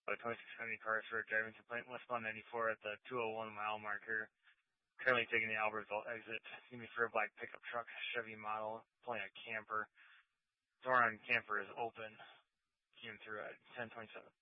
2670 cars for a driving complaint westbound 94 at the 201 mile marker. Currently taking the Albertville exit. Give me for a black pickup truck, Chevy model, pulling a camper. Door on camper is open. Came through at 1027.